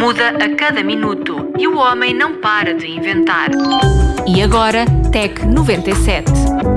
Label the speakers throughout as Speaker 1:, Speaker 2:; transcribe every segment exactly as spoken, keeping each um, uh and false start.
Speaker 1: muda a cada minuto e o homem não para de inventar.
Speaker 2: E agora, Tec noventa e sete.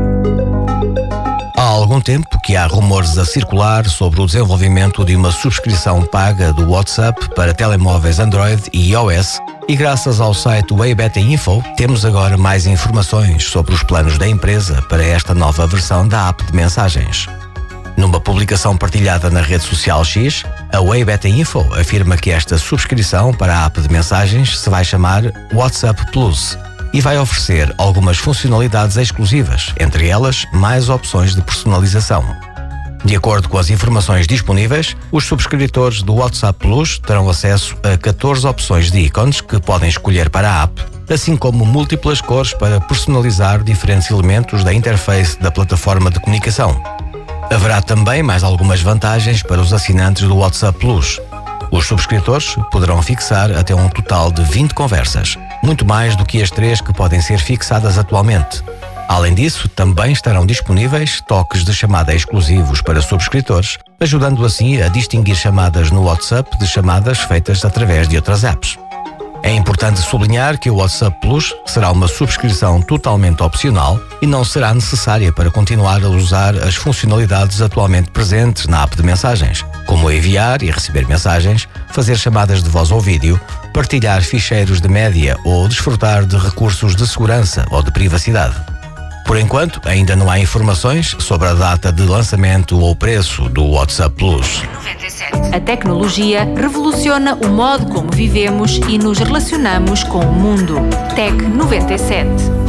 Speaker 3: Há algum tempo que há rumores a circular sobre o desenvolvimento de uma subscrição paga do WhatsApp para telemóveis Android e iOS, e graças ao site Waybeta Info temos agora mais informações sobre os planos da empresa para esta nova versão da app de mensagens. Numa publicação partilhada na rede social X, a Waybeta Info afirma que esta subscrição para a app de mensagens se vai chamar WhatsApp Plus e vai oferecer algumas funcionalidades exclusivas, entre elas mais opções de personalização. De acordo com as informações disponíveis, os subscritores do WhatsApp Plus terão acesso a catorze opções de ícones que podem escolher para a app, assim como múltiplas cores para personalizar diferentes elementos da interface da plataforma de comunicação. Haverá também mais algumas vantagens para os assinantes do WhatsApp Plus. Os subscritores poderão fixar até um total de vinte conversas, muito mais do que as três que podem ser fixadas atualmente. Além disso, também estarão disponíveis toques de chamada exclusivos para subscritores, ajudando assim a distinguir chamadas no WhatsApp de chamadas feitas através de outras apps. É importante sublinhar que o WhatsApp Plus será uma subscrição totalmente opcional e não será necessária para continuar a usar as funcionalidades atualmente presentes na app de mensagens, como enviar e receber mensagens, fazer chamadas de voz ou vídeo, partilhar ficheiros de média ou desfrutar de recursos de segurança ou de privacidade. Por enquanto, ainda não há informações sobre a data de lançamento ou preço do WhatsApp Plus.
Speaker 2: A tecnologia revoluciona o modo como vivemos e nos relacionamos com o mundo. Tec noventa e sete.